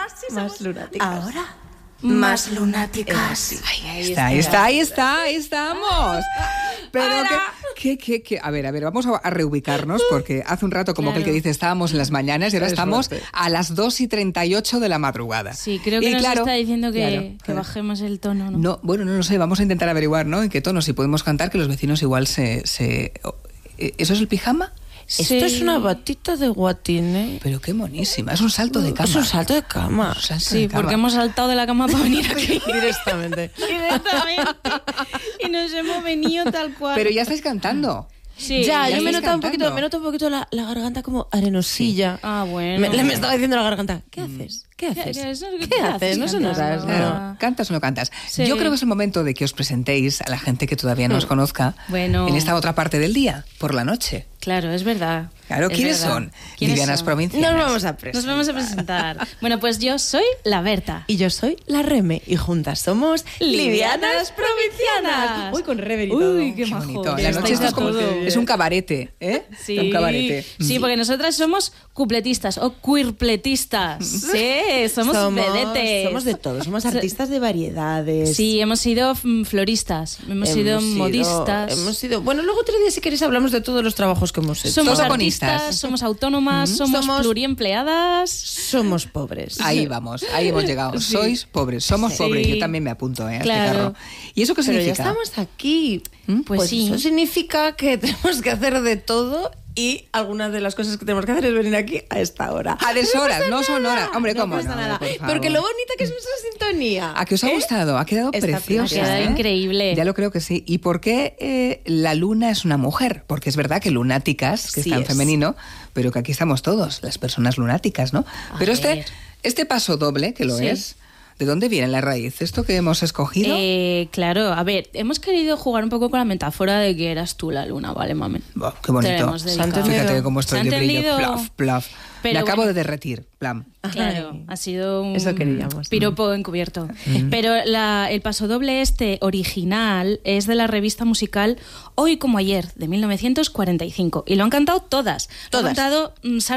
más lunáticas. Ahora, más lunáticas. Ahí estamos. Pero que a ver, vamos a reubicarnos porque hace un rato como que el que dice estábamos en las mañanas y ahora estamos a las 2:38 de la madrugada. Sí, creo que nos está diciendo que bajemos el tono, ¿no? No, bueno, no lo sé, vamos a intentar averiguar, ¿no? En qué tono, si podemos cantar, que los vecinos igual ¿Eso es el pijama? Sí. Esto es una batita de guatine. Pero qué monísima, es un salto de cama. Es un salto de cama. Sí, porque hemos saltado de la cama para venir aquí. Directamente. Y nos hemos venido tal cual. Pero ya estáis cantando. Sí, ya yo me noto un poquito la garganta como arenosilla. Sí. Ah, bueno. Me estaba diciendo la garganta, ¿qué haces? ¿Qué haces? ¿Qué haces? No se nos das. Claro. ¿Cantas o no cantas? Sí. Yo creo que es el momento de que os presentéis a la gente que todavía no os conozca en esta otra parte del día, por la noche. Claro, es verdad. Claro, ¿quiénes son? Livianas Provincianas. Nos vamos a presentar. Bueno, pues yo soy la Berta. Y yo soy la Reme. Y juntas somos Livianas Provincianas. Uy, con rever y todo. Uy, qué majo. Bonito. La noche esto es un cabarete, ¿eh? Sí. Un cabarete. Sí, porque nosotras somos cupletistas o queerpletistas. Sí, somos vedetes. Somos de todo. Somos artistas de variedades. Sí, hemos sido floristas. Hemos sido modistas. Bueno, luego otro día, si queréis, hablamos de todos los trabajos que hemos hecho. Somos artistas, somos autónomas, somos pluriempleadas. Somos pobres. Ahí vamos, ahí hemos llegado. Sí. Sois pobres, somos pobres. Yo también me apunto a este carro. ¿Y eso qué significa? Pero ya estamos aquí. Pues sí. Eso significa que tenemos que hacer de todo. Y algunas de las cosas que tenemos que hacer es venir aquí a esta hora. A deshoras, no son horas. Hombre, ¿cómo no? Nada. Porque lo bonita que es nuestra sintonía. ¿A qué os ha gustado? Ha quedado preciosa. Ha quedado increíble. Ya lo creo que sí. ¿Y por qué la luna es una mujer? Porque es verdad que lunáticas, que está en femenino, pero que aquí estamos todos, las personas lunáticas, ¿no? Pero este paso doble, que lo es... ¿De dónde viene la raíz? ¿Esto que hemos escogido? Claro, a ver, hemos querido jugar un poco con la metáfora de que eras tú la luna, ¿vale, mami? Oh, qué bonito. Fíjate cómo estoy de brillo. Plaf, plaf. Me acabo de derretir. Plam. Claro, ha sido un eso queríamos, piropo encubierto. Pero el pasodoble original es de la revista musical Hoy como ayer, de 1945. Y lo han cantado todas. Lo han cantado